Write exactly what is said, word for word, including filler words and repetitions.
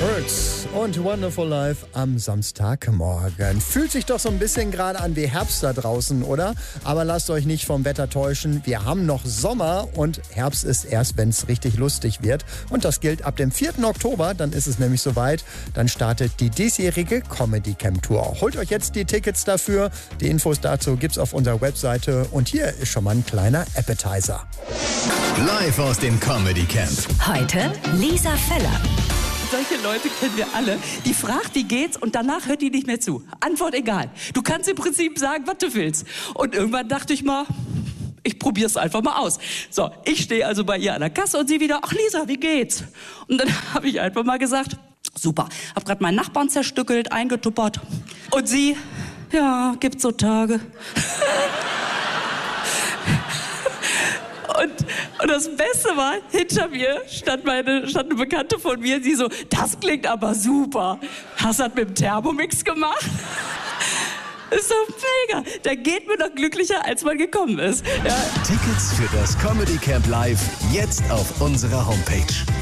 Birds und Wonderful Life am Samstagmorgen. Fühlt sich doch so ein bisschen gerade an wie Herbst da draußen, oder? Aber lasst euch nicht vom Wetter täuschen. Wir haben noch Sommer und Herbst ist erst, wenn es richtig lustig wird. Und das gilt ab dem vierten Oktober, dann ist es nämlich soweit. Dann startet die diesjährige Comedy Camp Tour. Holt euch jetzt die Tickets dafür. Die Infos dazu gibt's auf unserer Webseite. Und hier ist schon mal ein kleiner Appetizer. Live aus dem Comedy Camp. Heute Lisa Feller. Solche Leute kennen wir alle. Die fragt, wie geht's, und danach hört die nicht mehr zu. Antwort egal. Du kannst im Prinzip sagen, was du willst. Und irgendwann dachte ich mal, ich probier's einfach mal aus. So, ich stehe also bei ihr an der Kasse und sie wieder, ach Lisa, wie geht's? Und dann habe ich einfach mal gesagt, super, hab gerade meinen Nachbarn zerstückelt, eingetuppert. Und sie, ja, gibt's so Tage. Und, und das Beste war, hinter mir stand, meine, stand eine Bekannte von mir, die so, das klingt aber super. Hast du das mit dem Thermomix gemacht? Ist doch mega. Da geht man doch glücklicher, als man gekommen ist. Ja. Tickets für das Comedy Camp Live jetzt auf unserer Homepage.